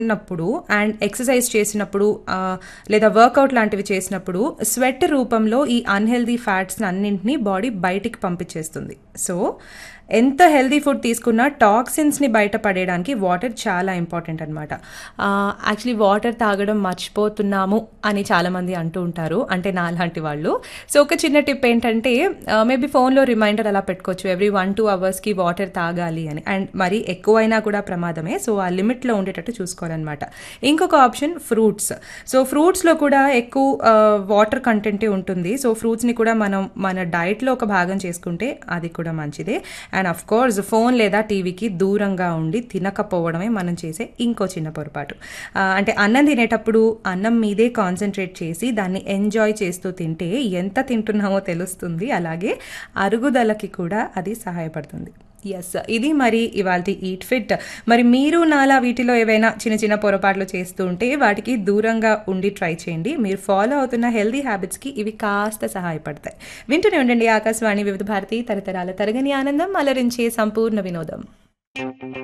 ఉన్నప్పుడు and exercise చేసినప్పుడు లేదా వర్కౌట్ లాంటివి చేసినప్పుడు స్వెట్ రూపంలో ఈ అన్హెల్దీ ఫ్యాట్స్ అన్నింటినీ బాడీ బయటికి పంపించేస్తుంది. సో ఎంత హెల్దీ ఫుడ్ తీసుకున్నా టాక్సిన్స్ని బయటపడేయడానికి వాటర్ చాలా ఇంపార్టెంట్ అనమాట. యాక్చువల్లీ వాటర్ తాగడం మర్చిపోతున్నాము అని చాలామంది అంటూ ఉంటారు, అంటే నా లాంటి వాళ్ళు. సో ఒక చిన్న టిప్ ఏంటంటే మేబీ ఫోన్లో రిమైండర్ అలా పెట్టుకోవచ్చు, ఎవ్రీ 1-2 అవర్స్కి వాటర్ తాగాలి అని. అండ్ మరి ఎక్కువైనా కూడా ప్రమాదమే, సో ఆ లిమిట్లో ఉండేటట్టు చూసుకోవాలన్నమాట. ఇంకొక ఆప్షన్ ఫ్రూట్స్. సో ఫ్రూట్స్లో కూడా ఎక్కువ వాటర్ కంటెంటే ఉంటుంది. సో ఫ్రూట్స్ని కూడా మనం మన డైట్లో ఒక భాగం చేసుకుంటే అది కూడా మంచిదే. అండ్ అఫ్ కోర్స్ ఫోన్ లేదా టీవీకి దూరంగా ఉండి తినకపోవడమే మనం చేసే ఇంకో చిన్న పొరపాటు. అంటే అన్నం తినేటప్పుడు అన్నం మీదే కాన్సన్ట్రేట్ చేసి దాన్ని ఎంజాయ్ చేస్తూ తింటే ఎంత తింటున్నామో తెలుస్తుంది, అలాగే అరుగుదలకి కూడా అది సహాయపడుతుంది. ఎస్, ఇది మరి ఇవాల్టి ఈట్ ఫిట్. మరి మీరు నాలా వీటిలో ఏవైనా చిన్న చిన్న పొరపాట్లు చేస్తూ ఉంటే వాటికి దూరంగా ఉండి ట్రై చేయండి. మీరు ఫాలో అవుతున్న హెల్దీ హ్యాబిట్స్కి ఇవి కాస్త సహాయపడతాయి. వింటూనే ఉండండి ఆకాశవాణి వివిధ భారతి, తరతరాల తరగని ఆనందం, అలరించే సంపూర్ణ వినోదం.